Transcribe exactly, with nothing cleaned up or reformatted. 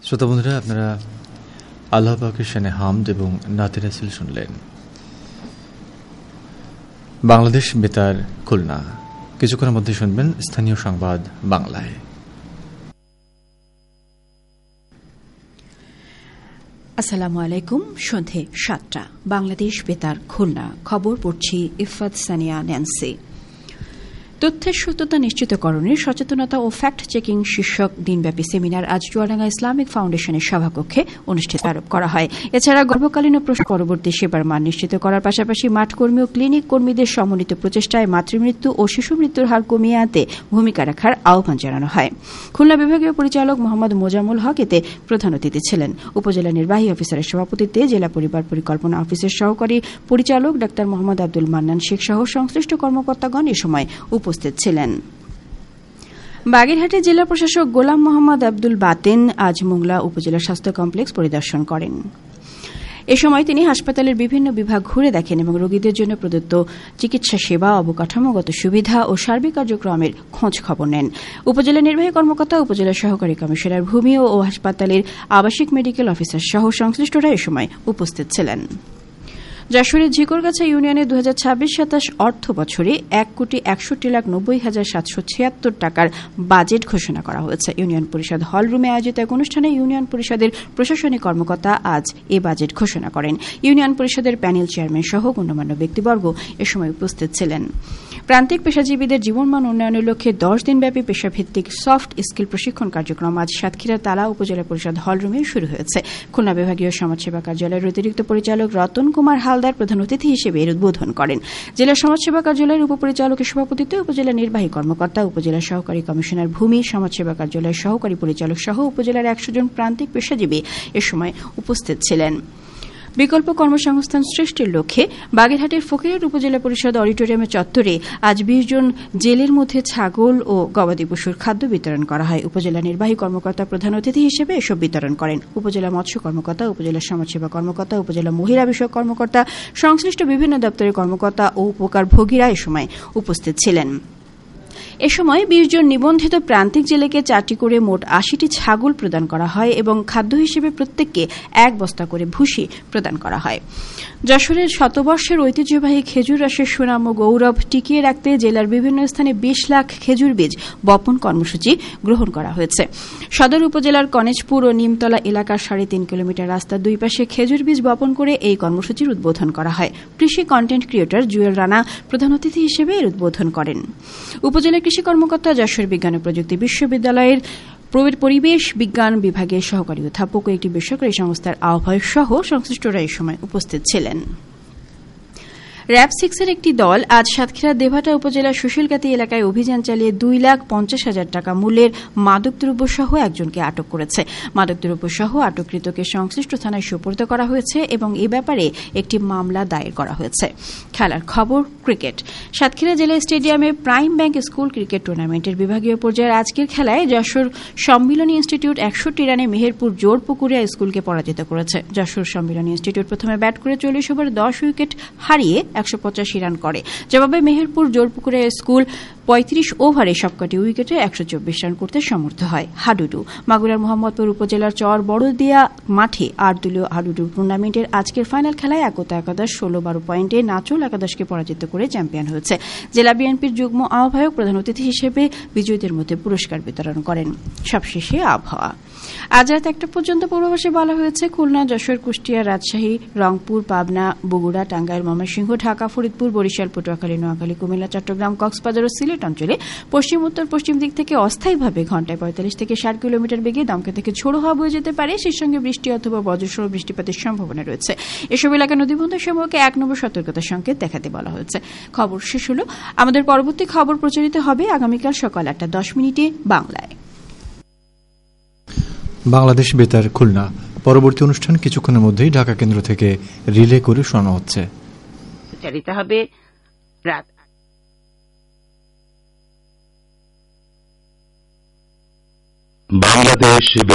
শ্রোতা বন্ধুরা, আপনারা আল্লাহ পাকের শানে হামদ এবং নাতে রাসূল শুনলেন। বাংলাদেশ বেতার খুলনা। কিছুক্ষণের মধ্যে শুনবেন স্থানীয় সংবাদ বাংলায়। আসসালামু আলাইকুম। সন্ধে সাতটা, বাংলাদেশ বেতার খুলনা। খবর পড়ছি ইফাত সানিয়া ন্যান্সি। তথ্যের সত্যতা নিশ্চিতকরণে সচেতনতা ও ফ্যাক্ট চেকিং শীর্ষক দিনব্যাপী সেমিনার আজ চুয়াডাঙ্গা ইসলামিক ফাউন্ডেশনের সভাকক্ষে অনুষ্ঠিত আরোপ করা হয়। এছাড়া গর্ভকালীন ও প্রসব পরবর্তী সেবার মান নিশ্চিত করার পাশাপাশি মাঠকর্মী ও ক্লিনিক কর্মীদের সমন্বিত প্রচেষ্টায় মাতৃমৃত্যু ও শিশু মৃত্যুর হার কমিয়ে আনতে ভূমিকা রাখার আহ্বান জানানো হয়। খুলনা বিভাগীয় পরিচালক মোহাম্মদ মোজামুল হক এতে প্রধান অতিথি ছিলেন। উপজেলা নির্বাহী অফিসারের সভাপতিত্বে জেলা পরিবার পরিকল্পনা অফিসের সহকারী পরিচালক ডাক্তার মোহাম্মদ আব্দুল মান্নান শেখ সহ সংশ্লিষ্ট কর্মকর্তাগণ এ সময় উপস্থিত ছিলেন। বাগেরহাটে জেলা প্রশাসক গোলাম মোহাম্মদ আব্দুল বাতেন আজ মোংলা উপজেলা স্বাস্থ্য কমপ্লেক্স পরিদর্শন করেন। এ সময় তিনি হাসপাতালের বিভিন্ন বিভাগ ঘুরে দেখেন এবং রোগীদের জন্য প্রদত্ত চিকিৎসা সেবা, অবকাঠামোগত সুবিধা ও সার্বিক কার্যক্রমের খোঁজ খবর নেন। উপজেলা নির্বাহী কর্মকর্তা, উপজেলা সহকারী কমিশনার ভূমি ও হাসপাতালের আবাসিক মেডিকেল অফিসার সহ সংশ্লিষ্টরা এ সময় উপস্থিত ছিলেন। যশোরের ঝিকরগাছা ইউনিয়নে দু হাজার ছাব্বিশ সাতাশ অর্থ বছরে এক কোটি একষট্টি লাখ নব্বই হাজার সাতশো ছিয়াত্তর টাকার বাজেট ঘোষণা করা হয়েছে। ইউনিয়ন পরিষদ হল রুমে আয়োজিত এক অনুষ্ঠানে ইউনিয়ন পরিষদের প্রশাসনিক কর্মকর্তা আজ এ বাজেট ঘোষণা করেন। ইউনিয়ন পরিষদের প্যানেল চেয়ারম্যান সহ গণ্যমান্য ব্যক্তিবর্গ এ সময় উপস্থিত ছিলেন। প্রান্তিক পেশাজীবীদের জীবনমান উন্নয়নের লক্ষ্যে দশ দিনব্যাপী পেশাভিত্তিক সফট স্কিল প্রশিক্ষণ কার্যক্রম আজ সাতক্ষীরা তালা উপজেলা পরিষদ হল রুমে শুরু হয়েছে। খুলনা বিভাগীয় সমাজসেবা কার্যালয়ের অতিরিক্ত পরিচালক রতন কুমার হালদার প্রধান অতিথি হিসেবে এর উদ্বোধন করেন। জেলা সমাজসেবা কার্যালয়ের উপপরিচালকের সভাপতিত্বে উপজেলা নির্বাহী কর্মকর্তা, উপজেলা সহকারী কমিশনার ভূমি, সমাজসেবা কার্যালয়ের সহকারী পরিচালক সহ উপজেলার একশো জন প্রান্তিক পেশাজীবী এ সময় উপস্থিত ছিলেন। বিকল্প কর্মসংস্থান সৃষ্টির লক্ষ্যে বাগেরহাটের ফকিরহাট উপজেলা পরিষদ অডিটোরিয়ামের চত্বরে আজ বিশ জন জেলের মধ্যে ছাগল ও গবাদি পশুর খাদ্য বিতরণ করা হয়। উপজেলা নির্বাহী কর্মকর্তা প্রধান অতিথি হিসেবে এসব বিতরণ করেন। উপজেলা মৎস্য কর্মকর্তা, উপজেলা সমাজসেবা কর্মকর্তা, উপজেলা মহিলা বিষয়ক কর্মকর্তা, সংশ্লিষ্ট বিভিন্ন দপ্তরের কর্মকর্তা ও উপকারভোগীরা এ সময় উপস্থিত ছিলেন। এ সময় বিশ জন নিবন্ধিত প্রান্তিক জেলেকে চারটি করে মোট আশিটি ছাগল প্রদান করা হয় এবং খাদ্য হিসেবে প্রত্যেককে এক বস্তা করে ভুসি প্রদান করা হয়। যশোরের শতবর্ষের ঐতিহ্যবাহী খেজুর রসের সুনাম ও গৌরব টিকিয়ে রাখতে জেলার বিভিন্ন স্থানে বিশ লাখ খেজুর বীজ বপন কর্মসূচি গ্রহণ করা হয়েছে। সদর উপজেলার কনেজপুর ও নিমতলা এলাকার সাড়ে তিন কিলোমিটার রাস্তার দুই পাশে খেজুর বীজ বপন করে এই কর্মসূচির উদ্বোধন করা হয়। কৃষি কন্টেন্ট ক্রিয়েটর জুয়েল রানা প্রধান অতিথি হিসেবে এর উদ্বোধন করেন। উপজেলা কৃষি কর্মকর্তা, যশোর বিজ্ঞান ও প্রযুক্তি বিশ্ববিদ্যালয়ের পরিবেশ বিজ্ঞান বিভাগের সহকারী অধ্যাপক ও একটি বেসরকারি সংস্থার আহ্বায়ক সহ সংশ্লিষ্টরা এই সময় উপস্থিত ছিলেন। র্যাব সিক্সের একটি দল আজ সাতক্ষীরার দেভাটা উপজেলার সুশীলকাতি এলাকায় অভিযান চালিয়ে দুই লাখ পঞ্চাশ হাজার টাকা মূল্যের মাদকদ্রব্য সহ একজনকে আটক করেছে। মাদকদ্রব্য সহ আটককৃতকে সংশ্লিষ্ট থানায় সোপর্দ করা হয়েছে এবং এ ব্যাপারে একটি মামলা দায়ের করা হয়েছে। খেলার খবর, ক্রিকেট। সাতক্ষীরা জেলা স্টেডিয়ামে প্রাইম ব্যাংক স্কুল ক্রিকেট টুর্নামেন্টের বিভাগীয় পর্যায়ের আজকের খেলায় যশোর সম্মিলনী ইনস্টিটিউট একষট্টি রানে মেহেরপুর জোরপুকুরিয়া স্কুলকে পরাজিত করেছে। যশোর সম্মিলনী ইনস্টিটিউট প্রথমে ব্যাট করে চল্লিশ ওভারে দশ উইকেট হারিয়ে একশো পঁচাশি রান করে। জবাবে মেহেরপুর জোরপুকুরিয়া স্কুল পঁয়ত্রিশ ওভারে সবকটি উইকেটে একশো চব্বিশ রান করতে সমর্থ হয়। হাডুডু। মাগুরার মোহাম্মদপুর উপজেলার চর বড়দিয়া মাঠে আট দলীয় হাডুডু টুর্নামেন্টের আজকের ফাইনাল খেলায় একতা একাদশ ষোলো বারো পয়েন্টে নাচল একাদশকে পরাজিত করে চ্যাম্পিয়ন হয়েছে। জেলা বিএনপির যুগ্ম আহ্বায়ক প্রধান অতিথি হিসেবে বিজয়ীদের মধ্যে পুরস্কার বিতরণ করেন। সবশেষে আবহাওয়া। আজ রাত একটা পর্যন্ত পূর্বাভাসে বলা হয়েছে খুলনা, যশোর, কুষ্টিয়া, রাজশাহী, রংপুর, পাবনা, বগুড়া, টাঙ্গাইল, ময়মনসিংহ, ঢাকা, ফরিদপুর, বরিশাল, পটুয়াখালী, নোয়াখালী, কুমিল্লা, চট্টগ্রাম, কক্সবাজার ও সিলেট অঞ্চলে পশ্চিম উত্তর পশ্চিম দিক থেকে অস্থায়ীভাবে ঘণ্টায় পঁয়তাল্লিশ থেকে ষাট কিলোমিটার বেগে দমকা থেকে ঝোড়ো হাওয়া বয়ে যেতে পারে। সেই সঙ্গে বৃষ্টি অথবা বজ্রসহ বৃষ্টিপাতের সম্ভাবনা রয়েছে। এসব এলাকায় নদীবন্দর সমূহকে এক নম্বর সতর্কতার সংকেত দেখাতে বলা হয়েছে। খবর শেষ হল। আমাদের পরবর্তী খবর প্রচারিত হবে আগামীকাল সকাল আটটা দশ মিনিটে বাংলায়। বাংলাদেশ বেতার খুলনা। পরবর্তী অনুষ্ঠান কিছুক্ষণের মধ্যেই ঢাকা কেন্দ্র থেকে রিলে করে শোনা হচ্ছে। চালিত হবে রাত বাংলাদেশ